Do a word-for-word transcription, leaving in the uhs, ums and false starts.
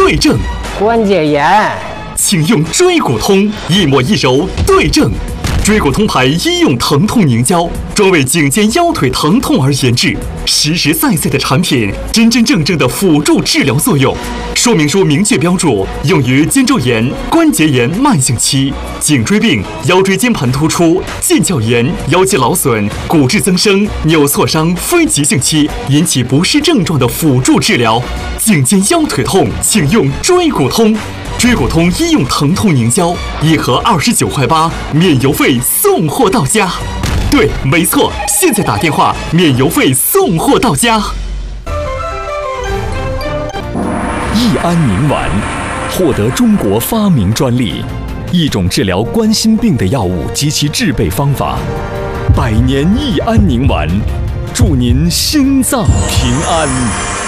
对症。 关节炎， 请用椎骨通，一抹一揉对症。椎骨通牌医用疼痛凝胶，专为颈肩腰腿疼痛而研制，实实在在的产品，真真正正的辅助治疗作用。说明书明确标注，用于肩周炎、关节炎慢性期、颈椎病、腰椎间盘突出、腱鞘炎、腰肌劳损、骨质增生、扭挫伤非急性期引起不适症状的辅助治疗。颈肩腰腿痛，请用椎骨通。椎骨通医用疼痛凝胶，一盒二十九块八，免邮费送货到家。对，没错，现在打电话免邮费送货到家。 益安宁丸获得中国发明专利，一种治疗冠心病的药物及其制备方法。百年益安宁丸，祝您心脏平安。